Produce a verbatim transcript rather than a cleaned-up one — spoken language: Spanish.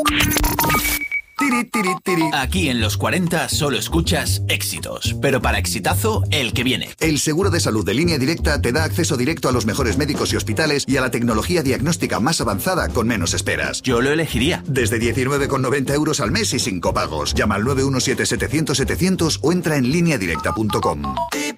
Tiri, tiri, tiri. Aquí en los cuarenta solo escuchas éxitos, pero para exitazo, el que viene. El seguro de salud de Línea Directa te da acceso directo a los mejores médicos y hospitales y a la tecnología diagnóstica más avanzada con menos esperas. Yo lo elegiría. Desde diecinueve con noventa euros al mes y sin copagos. Llama al nueve uno siete setecientos setecientos o entra en línea directa punto com.